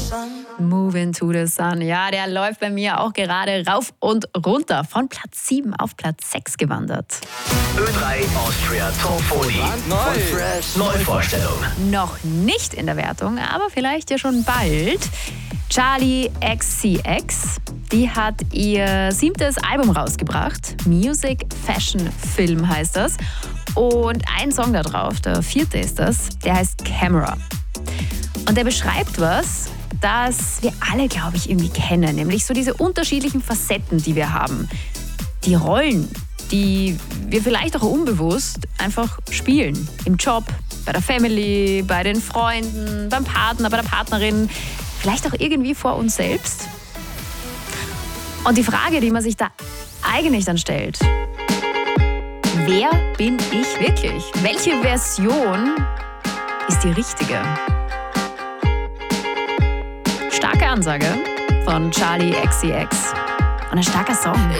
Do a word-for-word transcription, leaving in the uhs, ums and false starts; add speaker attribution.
Speaker 1: Move into the Sun. Ja, der läuft bei mir auch gerade rauf und runter. Von Platz sieben auf Platz sechs gewandert.
Speaker 2: Ö drei Austria Top vierzig. Neu. Neuvorstellung.
Speaker 1: Noch nicht in der Wertung, aber vielleicht ja schon bald. Charli X C X, die hat ihr siebtes Album rausgebracht. Music, Fashion, Film heißt das. Und ein Song da drauf, der vierte ist das, der heißt Camera. Und der beschreibt was, das wir alle, glaube ich, irgendwie kennen. Nämlich so diese unterschiedlichen Facetten, die wir haben. Die Rollen, die wir vielleicht auch unbewusst einfach spielen. Im Job, bei der Family, bei den Freunden, beim Partner, bei der Partnerin. Vielleicht auch irgendwie vor uns selbst. Und die Frage, die man sich da eigentlich dann stellt: Wer bin ich wirklich? Welche Version ist die richtige? Starke Ansage von Charli X C X. Und ein starker Song.